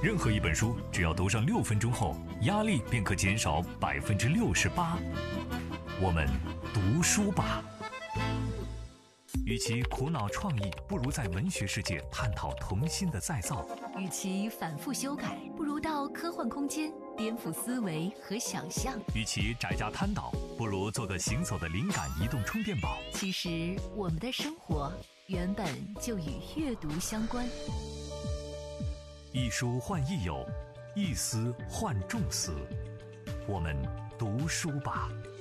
任何一本书，只要读上6分钟后，压力便可减少68%。我们读书吧。与其苦恼创意，不如在文学世界探讨童心的再造； 与其反复修改，不如到科幻空间颠覆思维和想象； 与其宅家瘫倒，不如做个行走的灵感移动充电宝。 其实，我们的生活原本就与阅读相关。 一书换益友，一思换众思。我们读书吧。